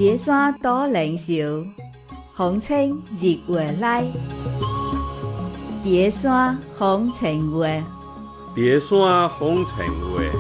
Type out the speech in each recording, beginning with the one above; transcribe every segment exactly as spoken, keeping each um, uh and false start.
蝶山多灵秀，风清日月来。蝶山风情月， 蝶山风情月。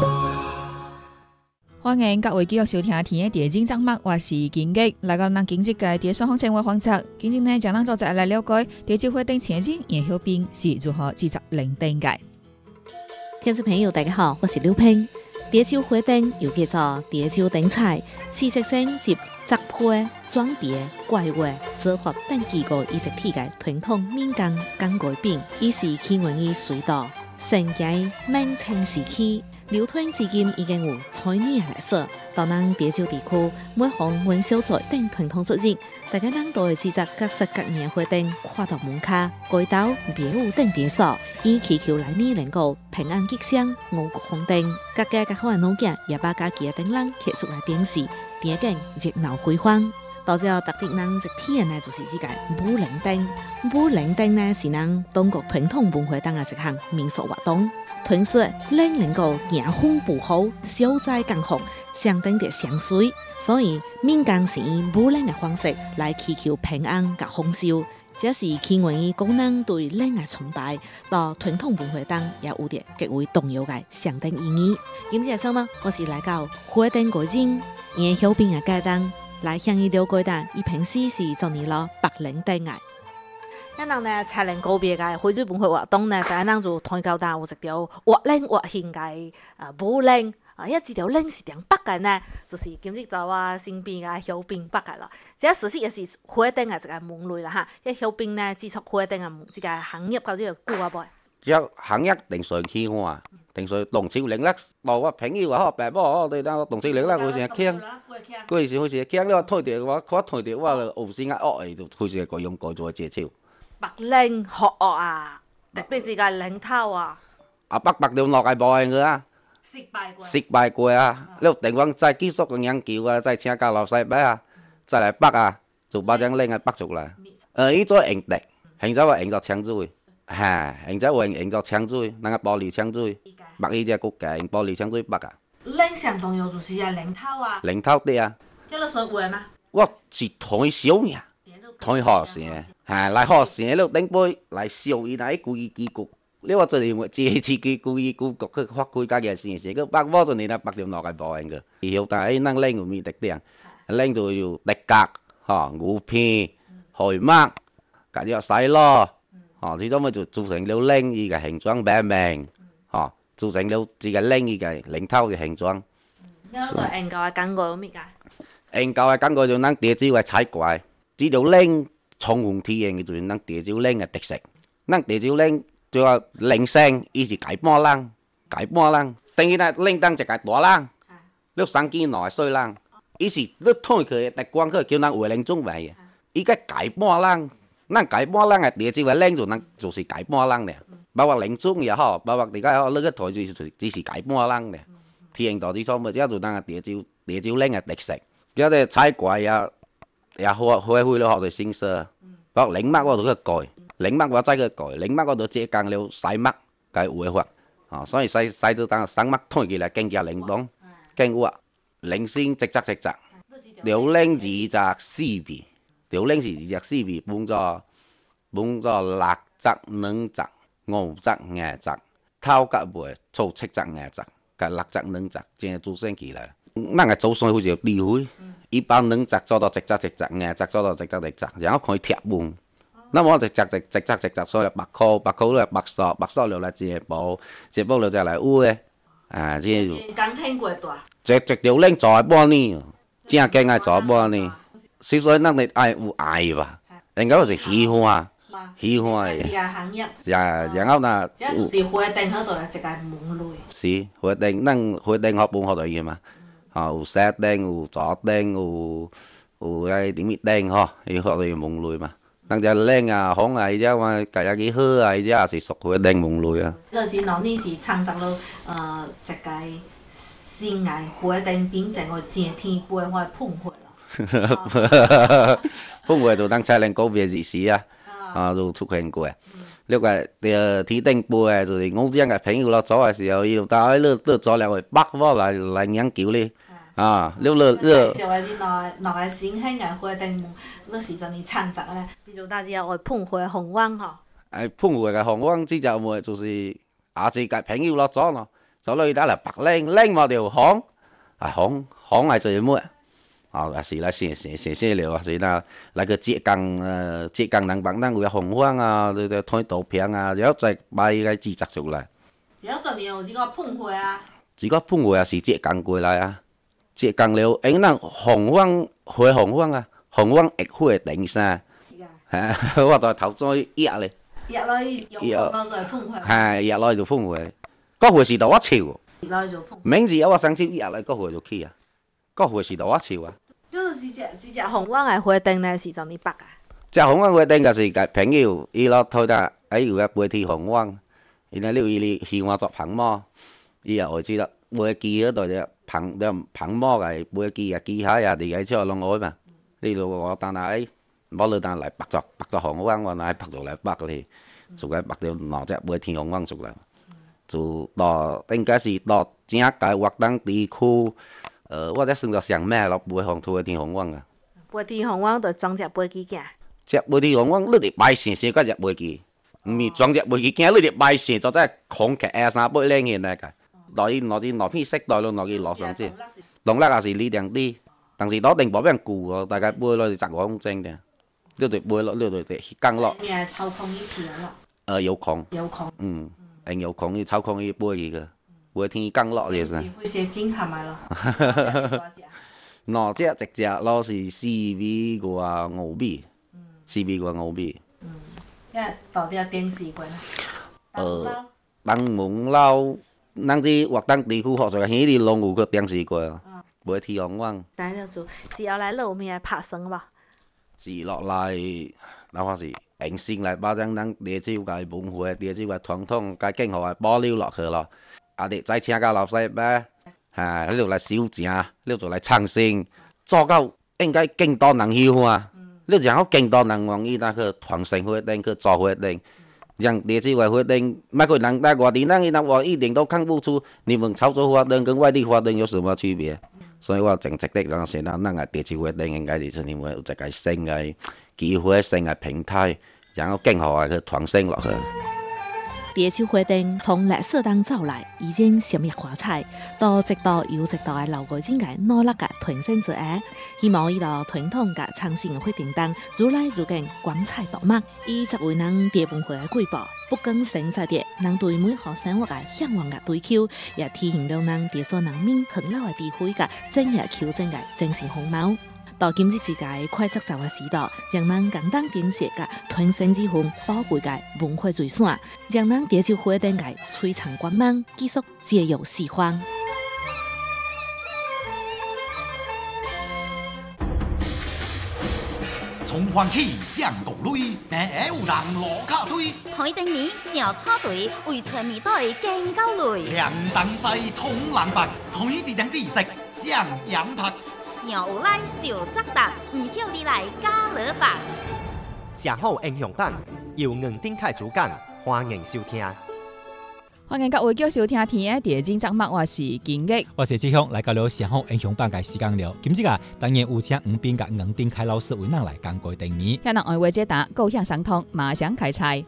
欢迎各位继续收听《天的地景节目》，我是金吉。来到咱今日嘅蝶山风情月环节，今日呢，将咱做一来了解蝶酒花灯前景研究兵是如何制作零灯嘅。 听众朋友，大家好，我是刘平。蝶酒花灯又叫做蝶酒灯彩，是一种集杂配、装别、怪味、做法等几个一直体嘅传统民间工艺品，伊是起源于隋代，盛行明清时期。流传至今已经有千年历史。到咱蝶洲地区，每逢元宵节等传统节日，大家人都会制作各式各样的花灯，挂到门口、街头、庙宇等场所，以祈求来年能够平安吉祥、五谷丰登。各家各户的老囝也把家己的灯笼贴出来展示，点景热闹规范。到了特别人一体验呢，就是这个舞灵灯。舞灵灯呢是咱中国传统文化中的一项民俗活动。传说人能够迎风布好，消灾降福，象征着祥水，所以民间是以舞灵的方式来祈求平安甲丰收。这是起源于古人对灵的崇拜，到传统文化中也有着极为重要的象征意义。今日节目我是来到花灯国人研究兵的阶段，来向伊了解到伊平时是做你了白灵灯的。咱人呢，才能告别个花水文化活动呢，大家人就团购单有一条活灵活现个啊舞灵啊，一这条灵是点北个呢，就是今日到我身边个小兵北个咯。这实际也是花灯个一个门类啦哈。这小兵呢，制作花灯个这个行业到底有久啊不？ 这行业定上起我，定上动手灵啦，无我朋友話白冇，對當動手靈啦，佢成日傾，佢是佢成日傾，你話推掉我，佢推掉我就後先啊惡嚟，就佢成日改用改做借招。 白靈學學啊，特別是個靈頭啊。 啊，北北條落係冇嘅啊， 失敗過。 失敗過啊！你定講再繼續嘅研究啊，再請教老師伯啊，再嚟北啊，就把張靈啊北出來。誒，依種用地，現在話用作槍水，嚇，現在話用作槍水，那個玻璃槍水，北依隻國家用玻璃槍水北啊。 靈上重要就是啊靈頭啊。 靈頭啲啊。 聽到說話嗎？ 我是台小嘅。台學生，嚇來學生喺度頂杯來笑伊那啲故意機局，你話做啲乜借次機故意機局去發揮家嘅事情，個北波就你那北條落嘅波嘅，以後但係能拎有咩特點？拎到要特格，嚇牛皮、海麥，加啲細咯，嚇，始終咪就造成了拎伊嘅形狀擺明，嚇，造成了自己拎伊嘅領頭嘅形狀。 嗰個研究嘅感覺有咩㗎？ 研究嘅感覺就能地址嘅採怪。這條靈重紅體現嘅就係咱地招靈嘅特色。咱地招靈就話靈性，伊是解半人，解半人。等於那靈當一個大人，你生幾耐歲人，伊是你推佢特光佢叫咱回靈中位嘅。伊個解半人，咱解半人嘅地招嘅靈就咱就是解半人咧。包括靈中也好，包括而家好，你個台就只是解半人咧。體現到啲所謂，即係就咱嘅地招地招靈嘅特色。有啲採怪呀。也學學會了學到新色，包括零麥我都去改，零麥我再去改，零麥我都借講了細麥嘅畫法，啊，所以細細就當生麥推起來更加靈動，更活，零星直直直直，條零字就四味，條零是字四味，分咗分咗六隻、兩隻、五隻、廿隻，頭甲尾粗七隻、廿隻，甲六隻、兩隻，正組成起來，咱嘅組成好似地會。一般能摘做到直直直直，硬摘做到直直直直，然後可以貼滿。那麼直直直直直直直，所以白箍白箍咧白索白索落嚟接布，接布落就嚟烏嘅，啊即係。 剛聽過大。 直直條拎做半年，正經係做半年。所以咱哋愛有愛吧，人家是喜歡，喜歡嘅。 一個行業。 然然後呢？ 這就是花燈嗰度一個門類。 是花燈，咱花燈學本學到嘢嘛。啊，有沙燈，有左燈，有有嗰啲咩燈嗬，要學到門類嘛。但係靚啊、紅啊，依家話隔一幾好啊，依家係屬於燈門類啊。 樂金老呢是創造咗誒一個新嘅花燈變成個正天杯我嘅捧花咯。 捧花就當才能告別日時啊，啊就出現過。呢個誒天燈杯就是我這樣嘅朋友咯，做嘅時候要帶你都做兩個北方嚟嚟研究咧。 啊，了了了。 小的是哪哪个新兴的活动，那时阵你参杂咧，比如大家爱碰火红网吼。 哎，碰火嘅紅光之就咪就是亞視嘅朋友落咗咯，走落去打嚟白拎拎我條紅，啊紅紅係最乜？啊，也是來寫寫寫寫了，所以那那個浙江呃浙江南北那個紅光啊，對對推圖片啊，然後再買個製作出來。 然後昨年有這個碰火啊。 這個碰火也是浙江過來啊，浙江了，誒那紅光火紅光啊，紅光亦會頂山，係我在頭先壓咧。 入落去用碰就係碰火。 係入落去就碰火，嗰回是度我潮。 入落去就碰。 明字有我上朝入嚟，嗰回就起啊，嗰回是度我潮啊。 就是只只只只紅網嘅活動呢，是就你北啊。 只紅網活動就是個朋友，伊落推得喺有個背鐵紅網，然後了伊哩希望作棚模，伊又會知道背機嗰度就棚就棚模嘅背機啊機下呀，啲嘢之後弄我嘛，呢度我當下誒。冇你但嚟白咗白咗紅光，我嗱白咗嚟白你，就個白咗攞隻背天紅光出嚟，就到應該是到正界活動地區，呃，或者算到上咩咯，背紅土嘅天紅光啊。 背天紅光就裝隻背機鏡。 隻背天紅光，你哋擺線線嗰隻背機，唔係裝隻背機鏡，你哋擺線就真係恐劇啊！三背靚嘅嚟㗎，攞啲攞啲攞片色袋咯，攞啲攞上先，動力也是呢定啲，但是攞定保俾人顧喎，大家背落去十個公正嘅。呢度背落，呢度地更落。咩操控呢條咯？ 誒有控。有控。嗯，誒有控要操控呢背嘅個，背天更落嘅先。 會寫精係咪咯？ 嗱，隻直隻咯是 C V 個啊牛逼 ，C V 個牛逼。 嗯，因為到底電視館。 誒，當門樓，咱啲活動地區學咗起啲龍湖個電視館，背天紅光。 但係就只要嚟路面拍生吧。 自落嚟，哪怕是硬線嚟把張咱地招嘅本會，地招嘅傳統嘅經學係保留落去咯。啊，哋再請個老師咩？係呢度嚟小正，呢度嚟撐線，做到應該更多人喜歡啊！呢度有更多人願意那個傳承活動去做活動，讓地招嘅活動，每個人在外地那那我一點都看不出你們潮州活動跟外地活動有什麼區別。所以我正直的講，現在咱個地招活動應該就是因為有一個新嘅機會、新嘅平台，然後更好去傳承落去。 地招活動從歷史當走來，已經閃入華彩，到直到有直到嘅留個真嘅努力嘅傳承者誒，希望依度傳統嘅創新嘅活動當，愈來愈更光彩奪目，以作為咱地方會嘅瑰寶。不更生產的，咱對美好生活嘅向往嘅追求，也體現到咱地所人民勤勞嘅智慧嘅正日求真嘅精神風貌。到今日之界快速走嘅時代，將咱簡單建設嘅傳承之風寶貴嘅文化遺產，將咱地招活動嘅璀璨光芒繼續借由釋放。 從歡喜降國淚，但會有人落卡推。 海頂面小草隊為全面隊更高淚。 涼燈西通藍白，推地兩地食上羊拍。 上有來就責答，唔曉你來加勒白。 上好英雄版由吳丁凱主講，歡迎收聽。 歡迎各位繼續收聽天嘅地精節目，我是金吉， 我是志雄，來到了上好英雄版嘅時間了。今日啊，當然有請吳斌甲吳丁凱老師為咱來講過定義。 向人愛話解答，高向相通，馬上開賽。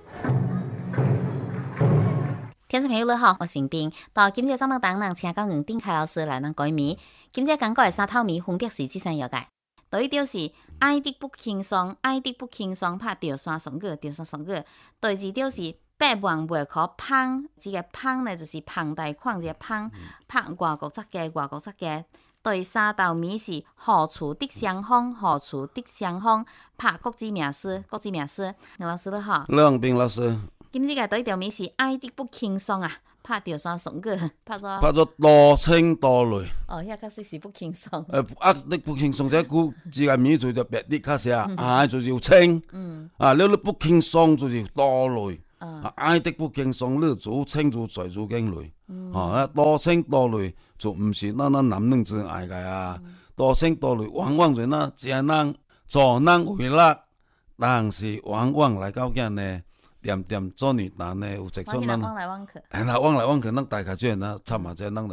聽眾朋友你好，我是吳斌。到今日節目當中，請到吳丁凱老師來咱改名。今日講過嘅三套名分別是這三樣嘅。第一條是愛的不輕鬆，愛的不輕鬆，拍吊山雙語，吊山雙語。第二條是百萬袂可芳，這個芳呢就是芳大款這個芳，拍外國則嘅外國則嘅。第三道名是何處的相逢，何處的相逢，拍國字名詞，國字名詞。吳老師你好。 梁斌老師。 今日嘅第一條名是愛的不輕鬆啊，拍吊山雙語，拍咗。 拍咗多情多淚。 哦，遐確實是不輕鬆。 誒，愛的不輕鬆，這句字個名就叫別的卡些啊，愛就是有情， 嗯， 啊，你你不輕鬆就是多淚。 啊， 愛的不輕鬆，你做情就在做經淚，啊，多情多淚就唔是咱咱男人之愛嘅啊，多情多淚往往就那正人助人為樂，但是往往來到今呢，點點做年難呢，有一種咱， 往來往去， 係啦，往來往去，咱大家即係咱參下即係咱啦，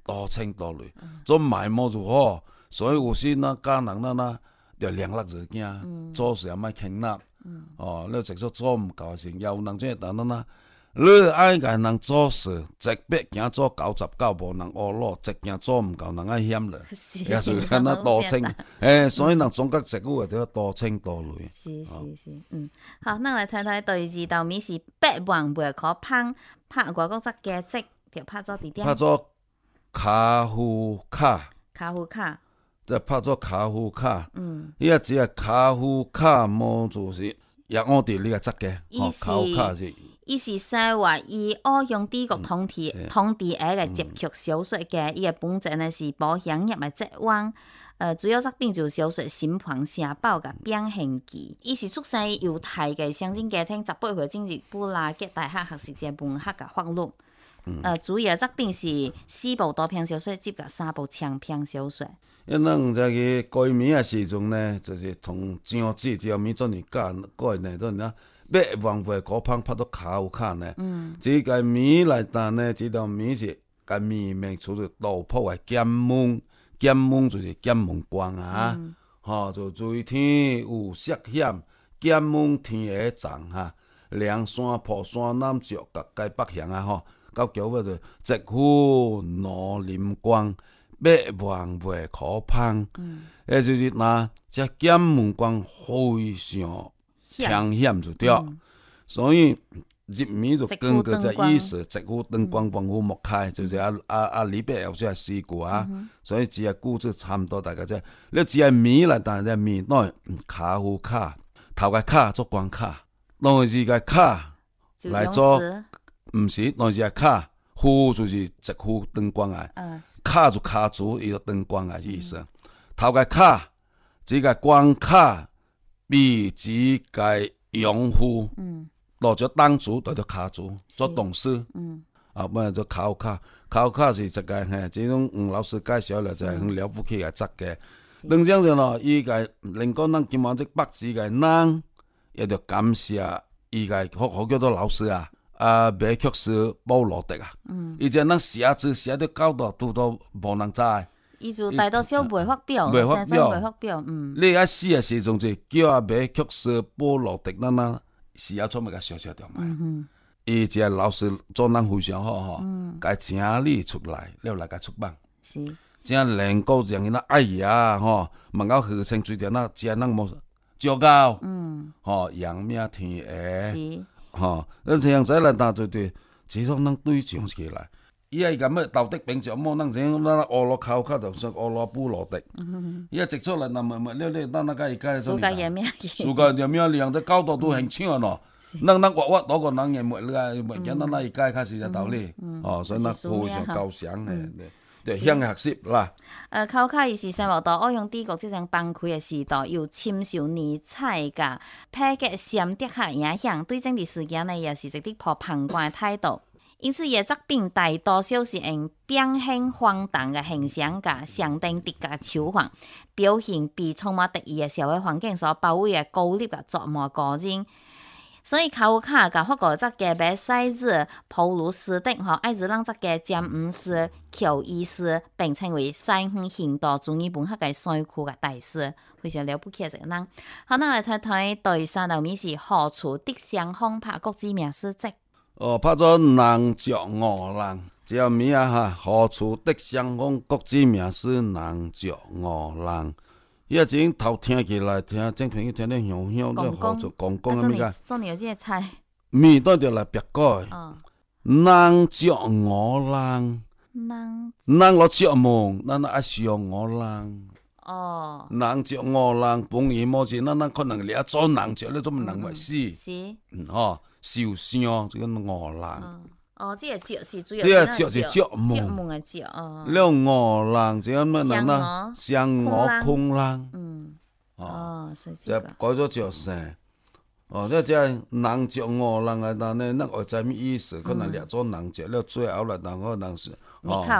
多清多累，做埋没就好。所以有时咱家人咱呐，着量力而行，做事也莫轻纳。哦，你直接做毋够时，也有人即个咱呐。你爱甲人做事，一百件做九十九，无人学路，一件做毋够，人爱嫌了。也是安那多清，诶，所以人中国一句话叫多清多累。 是是是，嗯，好，咱来睇睇第二道米是八万袂可芳，拍外国则加值，就拍做伫点？ 拍做卡夫卡。 卡夫卡。 再拍做卡夫卡。嗯。伊啊只系卡夫卡，无就是也我哋呢个质嘅，哦，卡夫卡是。 伊是说话，伊欧阳帝国统治统治下个接曲小说嘅，伊个本质呢是保险业嘅职王。呃，主要作品就小说《心房城堡》嘅《变形记》。伊是出生犹太嘅乡镇家庭，十八岁进入布拉格大学学习嘅文学嘅法律。呃，主要作品是四部短篇小说，接甲三部长篇小说。 因咱在个改名嘅时阵呢，就是从张子这名做年改改呢，做呢。八万块可芳拍到卡夫卡呢，嗯，这个米来谈呢，这条米是个米名出自道谱的剑门，剑门就是剑门关啊，吼、嗯，就随天有涉险，剑门天下藏哈，梁山破山南石甲街北乡啊吼，到桥尾就直呼罗林关，八万块可芳，嗯，也就是拿这剑门关非常。抢险就对，嗯、所以入面就跟个这意思，直呼灯光光乎莫开，就是啊啊啊李白有些诗句啊，嗯、所以只系故事差唔多，大家即你只系米来，但系米當卡夫卡頭個卡做關卡，當是個卡來做，唔是，當是個卡夫就是直呼燈光啊，嗯、卡就卡住伊個燈光啊意思，頭個卡只個關卡。比只个用户，落咗单主，落咗卡主做董事，嗯、啊，不然做考卡，考卡是一个嘿，这种吴老师介绍了就係很了不起嘅質嘅。當然就咯，伊個令講咱今晚即北市嘅人，也着感謝伊個好好叫做老師啊，啊，美曲師保羅迪啊，伊只咱寫字寫得搞到都都無人知。 伊就大多數袂發表， 袂發表， 袂發表，嗯。 你喺死嘅時陣就叫阿美曲師保羅迪咱啊，寫出咪個小小條嘛。伊只老師做人非常好吼，該請你出來，了來個出版。 是。 正連個人伊那哎呀吼，問到學生最點那只人無照高，嗯，吼陽明天下， 是。 吼，咱這樣仔來打對對，這種咱對象起來。伊係咁嘅道德並著麼？咱整咱俄羅考卡就算俄羅布羅迪，伊係直出來，那麼麼了了，咱那個而家蘇家嘢咩？ 蘇家嘢咩？兩隻高度都很搶咯。咱咱畫畫多個人嘅沒個沒見咱那而家開始就道理，哦，所以咱非常高尚嘅，就向學習啦。 誒，考卡伊是生活到歐陽帝國即種崩潰嘅時代，有深受尼采嘅批格閃跌下影響，對政治事件呢也是一啲破旁觀嘅態度。因此，伊個作品大多數是用變形荒誕嘅形象甲相當直嘅手法，表現被充滿敵意嘅社會環境所包圍嘅高立嘅作魔個人。所以，卡夫卡甲法國作家嘅西子普魯斯特和愛爾蘭作家詹姆斯喬伊斯並稱為西方現代主義文學嘅先驅嘅大師，非常了不起嘅一個人。好，咱來睇睇第三道米是何處得相逢拍國之名詩集。 哦，拍咗人着我人，只有名啊哈，何處得相逢？國之名是人着我人。伊啊，真頭聽起來，聽正朋友聽得響響，你何處講講啊？咩個？ 做你有這個菜？ 咪當條來別改。人着我人， 人人我着夢，咱愛上我人。 哦。 人着我人，本意冇是咱咱可能你一做人着，你做唔能為死。 是。 嗯，哦。受傷就叫我人。 哦，這個石是主要。 這個石是石門。 石門嘅石哦。 了我人就咁乜人啦？相我空人。 嗯。哦，是這個。就改咗石聲。哦，即係人石我人啊，但係咱外在咩意思？可能掠咗人石了，最後來但可能是。 哦。